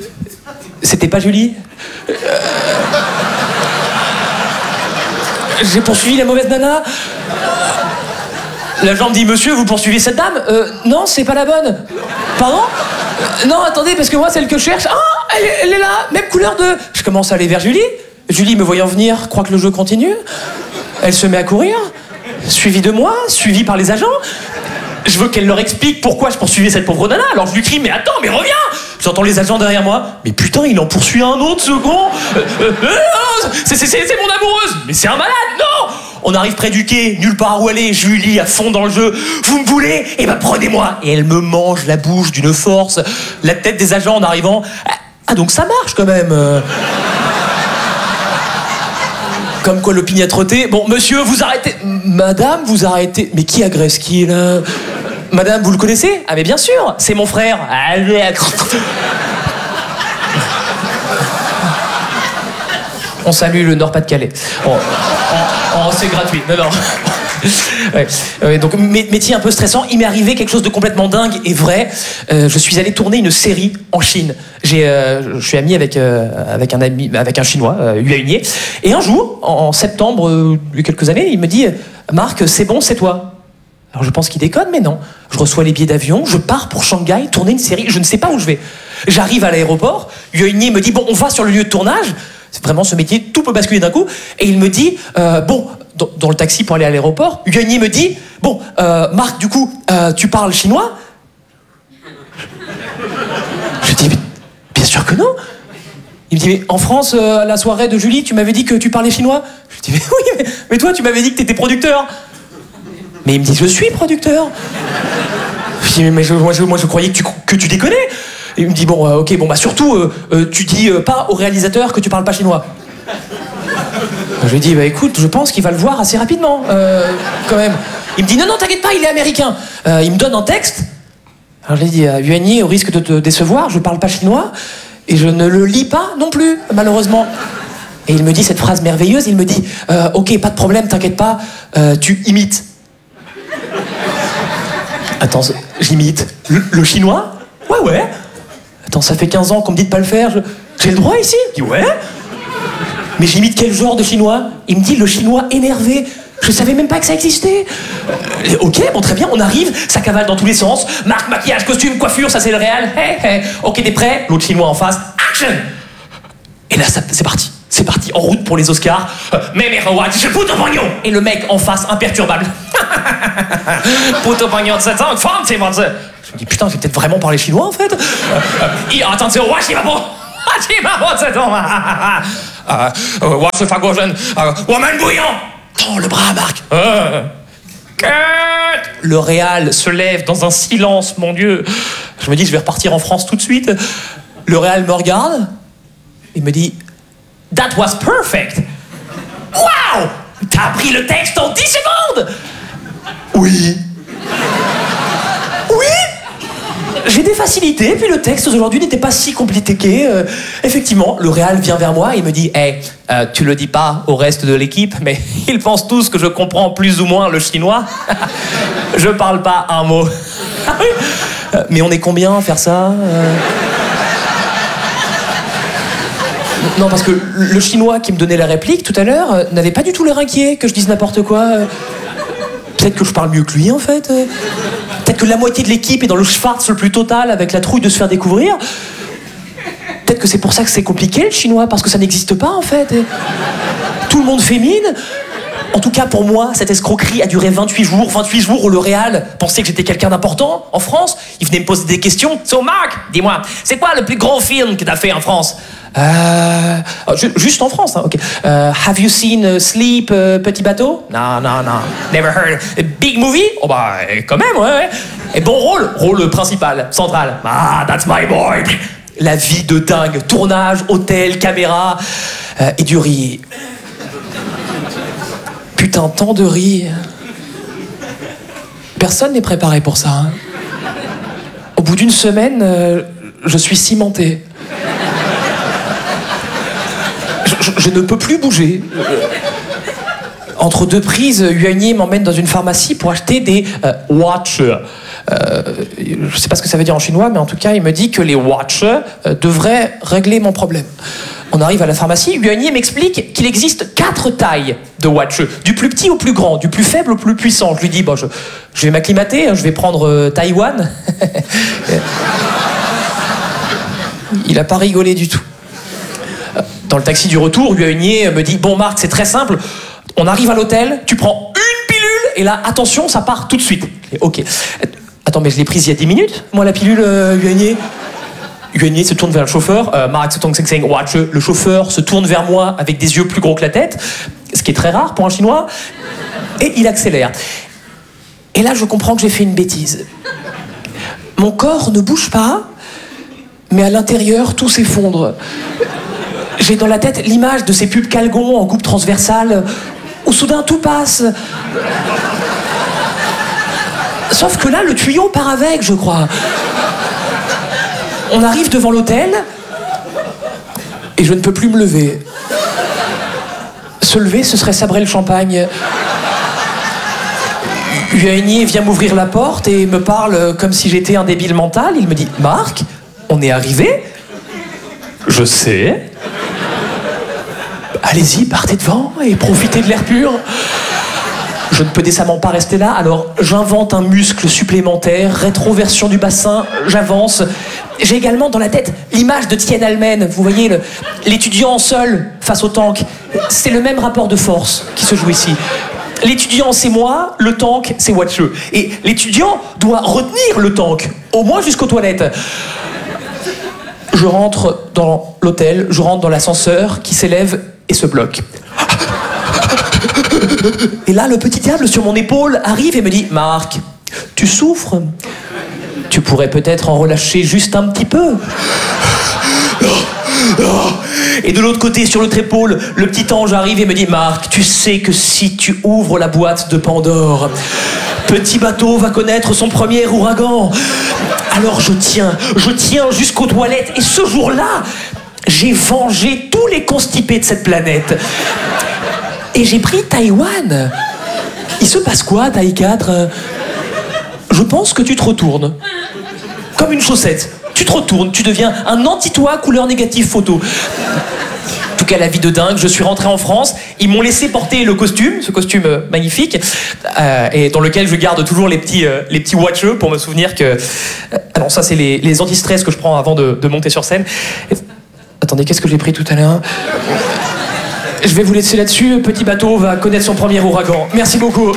C'était pas Julie. J'ai poursuivi la mauvaise nana. L'agent me dit « Monsieur, vous poursuivez cette dame ?»« Non, c'est pas la bonne. »« Pardon ? Non, attendez, parce que moi, celle que je cherche... Ah, elle est là, même couleur de... » Je commence à aller vers Julie. Julie, me voyant venir, croit que le jeu continue. Elle se met à courir, suivie de moi, suivie par les agents. Je veux qu'elle leur explique pourquoi je poursuivais cette pauvre nana. Alors je lui crie, mais attends, mais reviens. J'entends les agents derrière moi. Mais putain, il en poursuit un autre second. C'est mon amoureuse. Mais c'est un malade, non. On arrive près du quai, nulle part où aller. Julie à fond dans le jeu. Vous me voulez? Eh ben prenez-moi. Et elle me mange la bouche d'une force. La tête des agents en arrivant. Ah donc ça marche quand même. Comme quoi l'opiniâtreté. Bon, monsieur, vous arrêtez. Madame, vous arrêtez. Mais qui agresse qui, là? Madame, vous le connaissez? Ah, mais bien sûr, c'est mon frère. On salue le Nord-Pas-de-Calais. Oh, c'est gratuit. Non. Ouais. Donc, métier un peu stressant. Il m'est arrivé quelque chose de complètement dingue et vrai. Je suis allé tourner une série en Chine. Je suis ami avec un Chinois, Yue Hunier. Et un jour, en septembre, il y a quelques années, il me dit « Marc, c'est bon, c'est toi ». Alors je pense qu'il déconne, mais non. Je reçois les billets d'avion, je pars pour Shanghai tourner une série. Je ne sais pas où je vais. J'arrive à l'aéroport. Yue Hunier me dit « Bon, on va sur le lieu de tournage ». C'est vraiment ce métier, tout peut basculer d'un coup. Et il me dit dans le taxi pour aller à l'aéroport, Yue Hunier me dit « Bon, Marc, du coup, tu parles chinois ?» Je dis « Bien sûr que non !» Il me dit « Mais en France, à la soirée de Julie, tu m'avais dit que tu parlais chinois ?» Je dis « Mais oui, mais toi, tu m'avais dit que t'étais producteur !» Mais il me dit « Je suis producteur !» Je dis « Mais moi, je croyais que tu déconnais !» Il me dit « Bon, ok, bon, bah surtout, tu dis pas au réalisateur que tu parles pas chinois. » Je lui dis « Bah écoute, je pense qu'il va le voir assez rapidement, quand même. » Il me dit « Non, t'inquiète pas, il est américain. » Il me donne un texte. Alors je lui dis « Yue Hunier, au risque de te décevoir, je parle pas chinois et je ne le lis pas non plus, malheureusement. » Et il me dit cette phrase merveilleuse, il me dit « Ok, pas de problème, t'inquiète pas, tu imites. » Attends, j'imite le chinois? Ouais. Attends, ça fait 15 ans qu'on me dit de pas le faire. J'ai le droit ici? Je dis ouais. Mais j'imite quel genre de chinois? Il me dit le chinois énervé. Je savais même pas que ça existait. Ok, bon, très bien, on arrive, ça cavale dans tous les sens. Marque, maquillage, costume, coiffure, ça c'est le réel. Hey. Ok, t'es prêt? L'autre chinois en face. Action! Et là, c'est parti. C'est parti, en route pour les Oscars. Mais je puto pognon! Et le mec en face, imperturbable. Puto pognon de 7 ans, je me dis putain, j'ai peut-être vraiment parlé chinois en fait. Attends, c'est Tends le bras, Marc. Le Réal se lève dans un silence, mon Dieu. Je me dis, je vais repartir en France tout de suite. Le Réal me regarde. Il me dit, That was perfect. Wow! T'as appris le texte en 10 secondes. Oui. Oui. J'ai des facilités, puis le texte aujourd'hui n'était pas si compliqué. Effectivement, le Réal vient vers moi et il me dit, hey, tu le dis pas au reste de l'équipe, mais ils pensent tous que je comprends plus ou moins le chinois. Je parle pas un mot. Mais on est combien à faire ça Non, parce que le chinois qui me donnait la réplique tout à l'heure n'avait pas du tout l'air inquiet que je dise n'importe quoi. Peut-être que je parle mieux que lui, en fait. Peut-être que la moitié de l'équipe est dans le schwarz le plus total avec la trouille de se faire découvrir. Peut-être que c'est pour ça que c'est compliqué, le chinois, parce que ça n'existe pas, en fait. Tout le monde fait mine. En tout cas, pour moi, cette escroquerie a duré 28 jours. 28 jours où le Réal pensait que j'étais quelqu'un d'important en France. Il venait me poser des questions. So, Marc, dis-moi, c'est quoi le plus gros film que t'as fait en France juste en France, hein, ok. Have you seen Sleep, Petit Bateau? Non, never heard. Big Movie? Oh bah, quand même, ouais. Et bon rôle principal, central. Ah, that's my boy. La vie de dingue, tournage, hôtel, caméra, et du riz. Putain, tant de riz. Personne n'est préparé pour ça. Hein. Au bout d'une semaine, je suis cimenté. Je ne peux plus bouger. Entre deux prises, Yuanier m'emmène dans une pharmacie pour acheter des watch. Je ne sais pas ce que ça veut dire en chinois, mais en tout cas, il me dit que les watch devraient régler mon problème. On arrive à la pharmacie, Yuanier m'explique qu'il existe 4 tailles de watch, du plus petit au plus grand, du plus faible au plus puissant. Je lui dis, bon, je vais m'acclimater, je vais prendre Taïwan. Il n'a pas rigolé du tout. Dans le taxi du retour, Yuanier me dit, bon Marc, c'est très simple, on arrive à l'hôtel, tu prends une pilule, et là, attention, ça part tout de suite. Ok. Attends, mais je l'ai prise il y a 10 minutes, moi, la pilule, Yuanier. Yuanier se tourne vers le chauffeur, Marc se tourne watch. Le chauffeur se tourne vers moi avec des yeux plus gros que la tête, ce qui est très rare pour un Chinois, et il accélère. Et là, je comprends que j'ai fait une bêtise. Mon corps ne bouge pas, mais à l'intérieur, tout s'effondre. J'ai dans la tête l'image de ces pubs Calgon en coupe transversale, où soudain tout passe. Sauf que là, le tuyau part avec, je crois. On arrive devant l'hôtel, et je ne peux plus me lever. Se lever, ce serait sabrer le champagne. Yuanier vient m'ouvrir la porte et me parle comme si j'étais un débile mental. Il me dit, Marc, on est arrivé? Je sais. Allez-y, partez devant et profitez de l'air pur. Je ne peux décemment pas rester là, alors j'invente un muscle supplémentaire, rétroversion du bassin, j'avance. J'ai également dans la tête l'image de Tiananmen, vous voyez, l'étudiant seul face au tank. C'est le même rapport de force qui se joue ici. L'étudiant, c'est moi, le tank, c'est Watch. Et l'étudiant doit retenir le tank, au moins jusqu'aux toilettes. Je rentre dans l'hôtel, je rentre dans l'ascenseur qui s'élève et se bloque. Et là, le petit diable sur mon épaule arrive et me dit, Marc, tu souffres? Tu pourrais peut-être en relâcher juste un petit peu. Et de l'autre côté, sur l'autre épaule, le petit ange arrive et me dit, Marc, tu sais que si tu ouvres la boîte de Pandore, Petit Bateau va connaître son premier ouragan. Alors je tiens jusqu'aux toilettes. Et ce jour-là, j'ai vengé tous les constipés de cette planète. Et j'ai pris Taïwan. Il se passe quoi, Taï 4 ? Je pense que tu te retournes. Comme une chaussette. Tu te retournes, tu deviens un anti-toi couleur négative photo. En tout cas, la vie de dingue, je suis rentré en France, ils m'ont laissé porter le costume, ce costume magnifique, et dans lequel je garde toujours les petits watcheux pour me souvenir que... Ah non, ça c'est les anti-stress que je prends avant de monter sur scène. Attendez, qu'est-ce que j'ai pris tout à l'heure ? Je vais vous laisser là-dessus, Petit Bateau va connaître son premier ouragan. Merci beaucoup.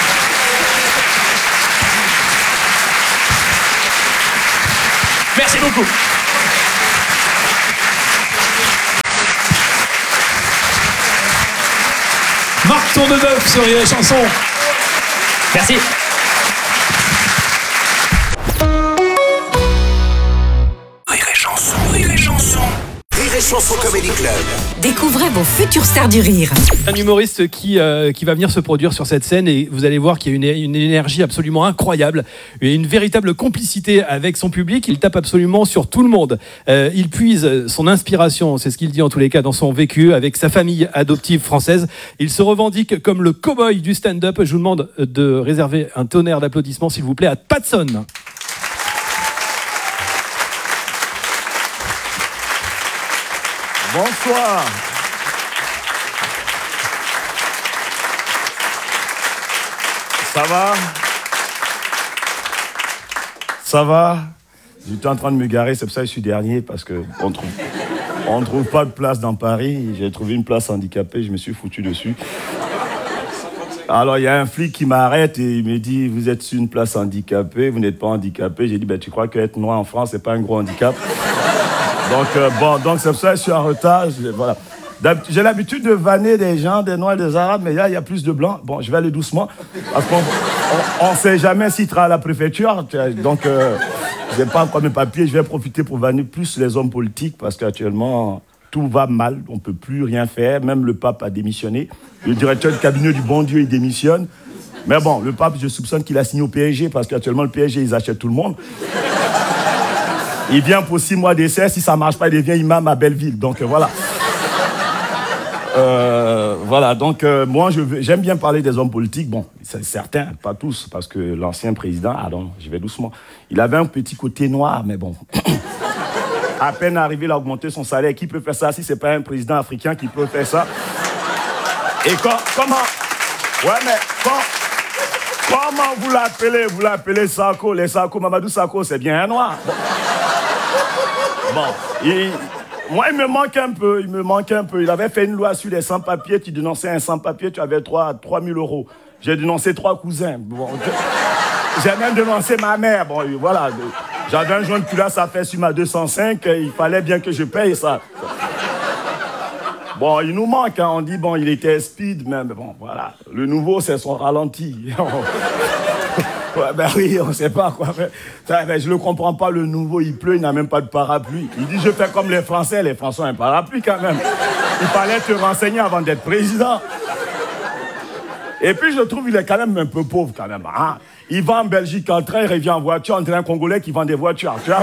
Merci beaucoup. beaucoup. Marc Tournebeuf sur Rire et Chanson. Merci. Rire et chanson, rire et chanson. Rire et chanson Comedy Club. Découvrez vos futures stars du rire. Un humoriste qui va venir se produire sur cette scène et vous allez voir qu'il y a une énergie absolument incroyable et une véritable complicité avec son public. Il tape absolument sur tout le monde. Il puise son inspiration, c'est ce qu'il dit en tous les cas, dans son vécu avec sa famille adoptive française. Il se revendique comme le cow-boy du stand-up. Je vous demande de réserver un tonnerre d'applaudissements, s'il vous plaît, à Patson. Bonsoir. Ça va? Ça va? J'étais en train de me garer, c'est pour ça que je suis dernier, parce qu'on trouve pas de place dans Paris. J'ai trouvé une place handicapée, je me suis foutu dessus. Alors, il y a un flic qui m'arrête et il me dit, vous êtes sur une place handicapée, vous n'êtes pas handicapé. J'ai dit, ben, tu crois qu'être noir en France, c'est pas un gros handicap? Donc c'est pour ça que je suis en retard. Voilà. J'ai l'habitude de vanner des gens, des noirs, des arabes, mais là, il y a plus de blancs. Bon, je vais aller doucement, parce qu'on ne sait jamais s'il sera à la préfecture. Donc, je n'ai pas encore mes papiers. Je vais profiter pour vanner plus les hommes politiques, parce qu'actuellement, tout va mal. On ne peut plus rien faire. Même le pape a démissionné. Le directeur du cabinet du bon Dieu, il démissionne. Mais bon, le pape, je soupçonne qu'il a signé au PSG, parce qu'actuellement, le PSG, ils achètent tout le monde. Il vient pour 6 mois d'essai. Si ça ne marche pas, il devient imam à Belleville. Donc, voilà. Voilà, donc moi j'aime bien parler des hommes politiques. Bon, c'est certains, pas tous, parce que l'ancien président, je vais doucement, il avait un petit côté noir, mais bon. À peine arrivé, il a augmenté son salaire. Qui peut faire ça si c'est pas un président africain qui peut faire ça? Et comment? Ouais, mais comment vous l'appelez? Vous l'appelez Sarko. Les Sarko, Mamadou Sarko, c'est bien un noir. Bon, moi, il me manque un peu. Il avait fait une loi sur les sans-papiers. Tu dénonçais un sans-papier, tu avais 3 000 euros. J'ai dénoncé 3 cousins. Bon, j'ai même dénoncé ma mère. Bon, voilà. J'avais un joint de culasse à faire sur ma 205. Il fallait bien que je paye ça. Bon, il nous manque. Hein. On dit, bon, il était speed, mais bon, voilà. Le nouveau, c'est son ralenti. Ouais, ben oui, on sait pas quoi. Je le comprends pas, le nouveau, il pleut, il n'a même pas de parapluie. Il dit, je fais comme les Français ont un parapluie quand même. Il fallait te renseigner avant d'être président. Et puis je trouve qu'il est quand même un peu pauvre quand même. Hein? Il va en Belgique en train, il revient en voiture, on dirait un Congolais qui vend des voitures. Tu vois,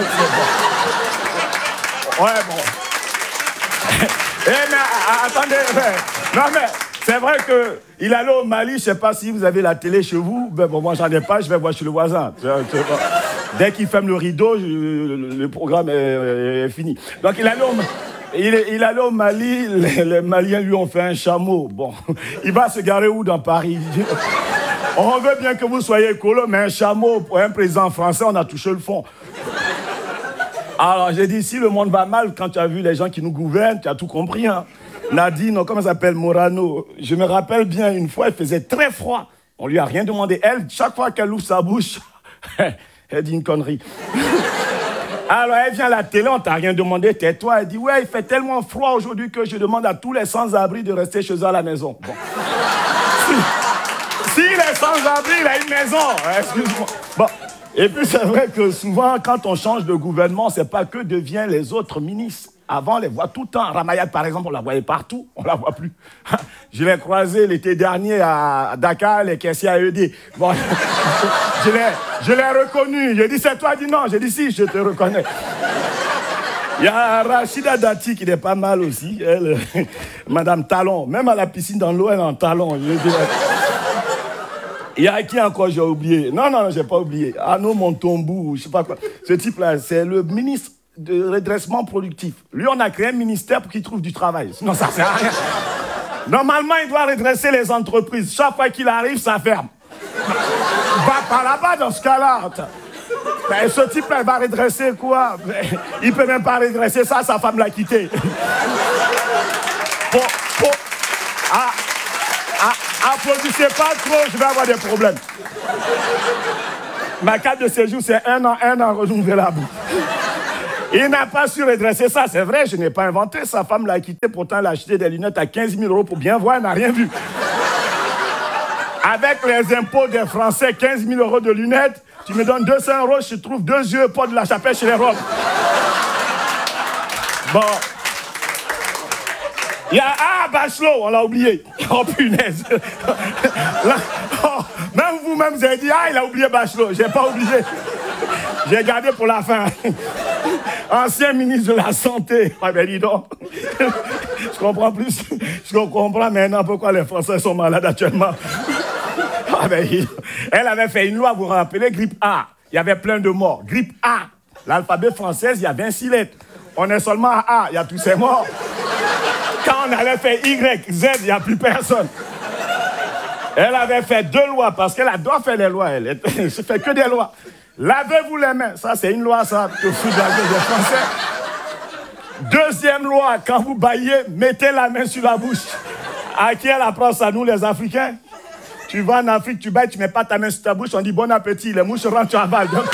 bon. Ouais, bon. Mais attendez, non mais... C'est vrai qu'il allait au Mali, je ne sais pas si vous avez la télé chez vous. Ben bon, moi, j'en ai pas, je vais voir chez le voisin. Dès qu'il ferme le rideau, le programme est fini. Donc, il allait au Mali, les Maliens lui ont fait un chameau. Bon, il va se garer où dans Paris? On veut bien que vous soyez écolo, mais un chameau pour un président français, on a touché le fond. Alors, j'ai dit, si le monde va mal, quand tu as vu les gens qui nous gouvernent, tu as tout compris, hein. Nadine, comment ça s'appelle, Morano. Je me rappelle bien, une fois, il faisait très froid. On lui a rien demandé. Elle, chaque fois qu'elle ouvre sa bouche, elle dit une connerie. Alors, elle vient à la télé, on t'a rien demandé, tais-toi. Elle dit, ouais, il fait tellement froid aujourd'hui que je demande à tous les sans-abri de rester chez eux à la maison. Bon. Si les sans-abri, il a une maison, excuse-moi. Bon. Et puis, c'est vrai que souvent, quand on change de gouvernement, c'est pas que deviennent les autres ministres. Avant, on les voit tout le temps. Ramayad, par exemple, on la voyait partout. On la voit plus. Je l'ai croisé l'été dernier à Dakar, les caissiers à ED. Bon, je l'ai reconnu. J'ai dit, c'est toi? Il dit non. J'ai dit, si, je te reconnais. Il y a Rachida Dati qui est pas mal aussi. Elle, Madame Talon. Même à la piscine dans l'eau, elle est en talon. Il y a qui encore, j'ai oublié? Non, j'ai pas oublié. Arnaud Montombou, je sais pas quoi. Ce type-là, c'est le ministre de redressement productif. Lui, on a créé un ministère pour qu'il trouve du travail. Sinon, ça sert à rien. Normalement, il doit redresser les entreprises. Chaque fois qu'il arrive, ça ferme. Va par là-bas dans ce cas-là. Ben, ce type-là, il va redresser quoi? Il peut même pas redresser ça, sa femme l'a quitté. Applaudissez pas trop, je vais avoir des problèmes. Ma carte de séjour, c'est un an renouvelable. Il n'a pas su redresser ça, c'est vrai, je n'ai pas inventé. Sa femme l'a quitté, pourtant elle a acheté des lunettes à 15 000 € pour bien voir, elle n'a rien vu. Avec les impôts des Français, 15 000 € de lunettes, tu me donnes 200 €, je trouve 2 yeux, pas de la chapelle chez les robes. Bon. Il y a Bachelot, on l'a oublié. Oh punaise. Là, oh, même vous-même, vous avez dit, il a oublié Bachelot. J'ai pas oublié. J'ai gardé pour la fin. Ancien ministre de la Santé. Ah ben dis donc. Je comprends plus. Je comprends maintenant pourquoi les Français sont malades actuellement. Ah ben, elle avait fait une loi, vous vous rappelez, grippe A. Il y avait plein de morts. Grippe A. L'alphabet français, il y a 26 lettres. On est seulement à A, il y a tous ces morts. Quand on allait faire Y, Z, il n'y a plus personne. Elle avait fait 2 lois, parce qu'elle adore faire les lois. Elle ne fait que des lois. Lavez-vous les mains. Ça, c'est une loi, ça, te fout de la gueule des Français. Deuxième loi, quand vous baillez, mettez la main sur la bouche. À qui elle apprend ça, nous, les Africains? Tu vas en Afrique, tu bailles, tu ne mets pas ta main sur ta bouche, on dit bon appétit. Les mouches rentrent, tu avales. Donc...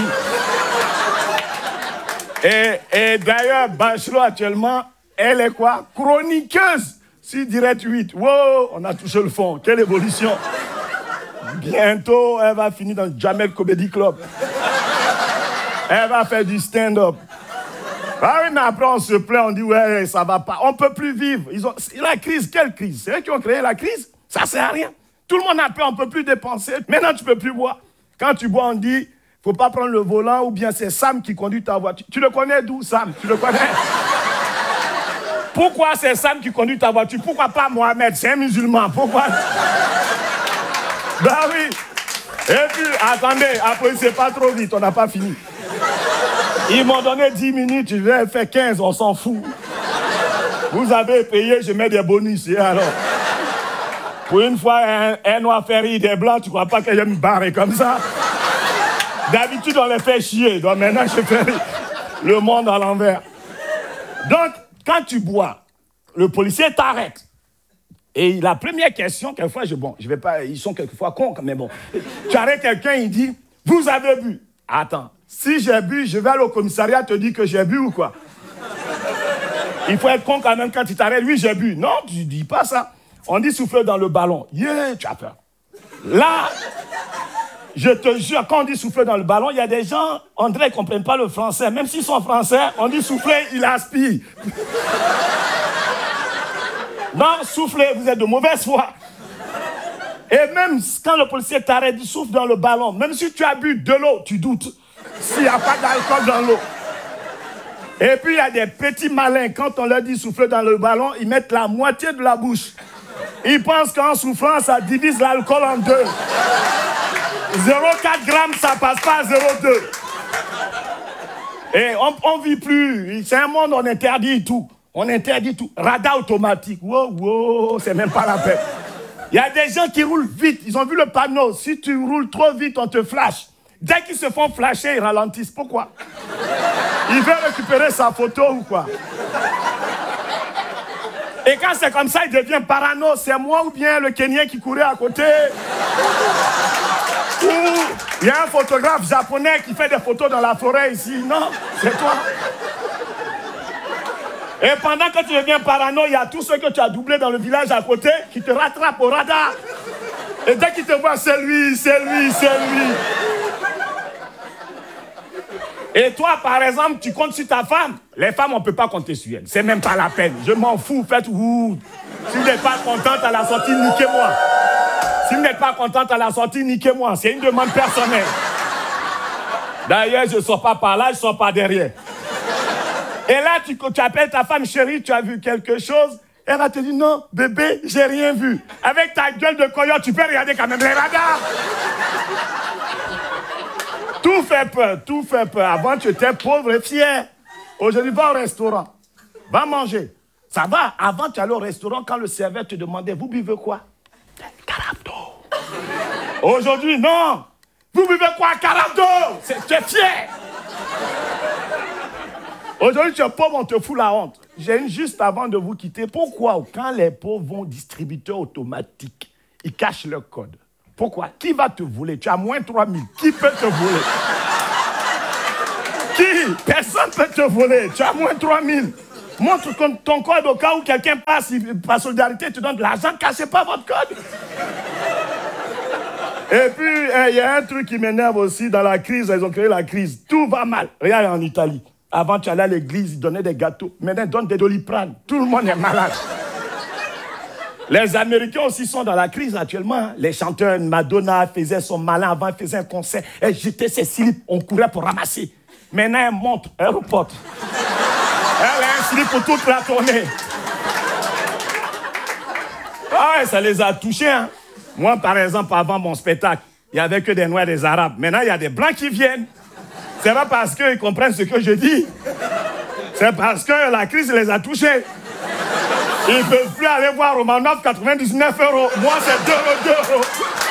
Et d'ailleurs, Bachelot, actuellement, elle est quoi? Chroniqueuse sur Direct 8. Wow, on a touché le fond. Quelle évolution. Bientôt, elle va finir dans le Jamel Comedy Club. Elle va faire du stand-up. Ah oui, mais après, on se plaint, on dit, ouais, ça va pas. On ne peut plus vivre. La crise, quelle crise? C'est eux qui ont créé la crise? Ça ne sert à rien. Tout le monde a peur, on ne peut plus dépenser. Maintenant, tu ne peux plus boire. Quand tu bois, on dit, il ne faut pas prendre le volant, ou bien c'est Sam qui conduit ta voiture. Tu le connais d'où, Sam? Tu le connais? Pourquoi c'est Sam qui conduit ta voiture? Pourquoi pas Mohamed? C'est un musulman. Pourquoi? Ben oui. Et puis, attendez, après, c'est pas trop vite, on n'a pas fini. Ils m'ont donné 10 minutes, je vais faire 15, on s'en fout. Vous avez payé, je mets des bonus. Et alors, pour une fois, un noir fait rire des blancs, tu crois pas que je me barre comme ça? D'habitude, on les fait chier. Donc maintenant, je fais le monde à l'envers. Donc, quand tu bois, le policier t'arrête. Et la première question, quelquefois, je vais pas, ils sont quelquefois cons, mais bon. Tu arrêtes quelqu'un, il dit, vous avez bu. Attends, si j'ai bu, je vais aller au commissariat te dire que j'ai bu ou quoi? Il faut être con quand même quand tu t'arrêtes. Oui, j'ai bu. Non, tu dis pas ça. On dit souffler dans le ballon. Yeah, tu as peur. Là, je te jure, quand on dit souffler dans le ballon, il y a des gens, on dirait qu'ils ne comprennent pas le français. Même s'ils sont français, on dit souffler, il aspire. Non, souffler, vous êtes de mauvaise foi. Et même quand le policier t'arrête, il souffle dans le ballon. Même si tu as bu de l'eau, tu doutes. S'il n'y a pas d'alcool dans l'eau. Et puis il y a des petits malins, quand on leur dit souffler dans le ballon, ils mettent la moitié de la bouche. Ils pensent qu'en soufflant, ça divise l'alcool en 2. 0,4 grammes, ça passe pas à 0,2. Et on vit plus. C'est un monde où on interdit tout. On interdit tout. Radar automatique. Wow, c'est même pas la peine. Il y a des gens qui roulent vite. Ils ont vu le panneau. Si tu roules trop vite, on te flash. Dès qu'ils se font flasher, ils ralentissent. Pourquoi? Ils veulent récupérer sa photo ou quoi? Et quand c'est comme ça, il devient parano. C'est moi ou bien le Kenyan qui courait à côté? Ou il y a un photographe japonais qui fait des photos dans la forêt ici. Non, c'est toi. Et pendant que tu deviens parano, il y a tous ceux que tu as doublés dans le village à côté qui te rattrapent au radar. Et dès qu'ils te voient, c'est lui, c'est lui, c'est lui. Et toi, par exemple, tu comptes sur ta femme. Les femmes, on ne peut pas compter sur elles. C'est même pas la peine. Je m'en fous, faites ouh. Si vous n'êtes pas contente à la sortie, niquez-moi. Si vous n'êtes pas contente à la sortie, niquez-moi. C'est une demande personnelle. D'ailleurs, je ne sors pas par là, je ne sors pas derrière. Et là, tu appelles ta femme, chérie, tu as vu quelque chose? Elle va te dire, non, bébé, j'ai rien vu. Avec ta gueule de coyote, tu peux regarder quand même les radars. Tout fait peur, tout fait peur. Avant, tu étais pauvre et fier. Aujourd'hui, va au restaurant. Va manger. Ça va. Avant, tu allais au restaurant quand le serveur te demandait, vous buvez quoi? Carafe d'eau. Aujourd'hui, non. Vous buvez quoi? Carafe d'eau. Tu es fier. Aujourd'hui, tu es pauvre, on te fout la honte. J'ai une juste avant de vous quitter. Pourquoi, quand les pauvres vont au distributeur automatique, ils cachent leur code? Pourquoi? Qui va te voler? Tu as moins 3000. Qui peut te voler? Qui? personne ne peut te voler. Tu as moins 3000. Montre ton code au cas où quelqu'un passe. Par solidarité, tu donnes de l'argent. Cachez pas votre code. Et puis, il y a un truc qui m'énerve aussi. Dans la crise, ils ont créé la crise. Tout va mal. Regarde en Italie. Avant, tu allais à l'église, ils donnaient des gâteaux. Maintenant, ils donnent des Doliprane. Tout le monde est malade. Les Américains aussi sont dans la crise actuellement. Les chanteurs, Madonna faisait son malin avant, elle faisait un concert. Elle jetait ses slips, on courait pour ramasser. Maintenant, elle monte, elle reporte. Elle a un slip pour toute la tournée. Ah ouais, ça les a touchés. Hein. Moi, par exemple, avant mon spectacle, il n'y avait que des Noirs et des Arabes. Maintenant, il y a des Blancs qui viennent. C'est pas parce qu'ils comprennent ce que je dis. C'est parce que la crise les a touchés. Ils ne peuvent plus aller voir Romanov 99 €. Moi, c'est 2 €.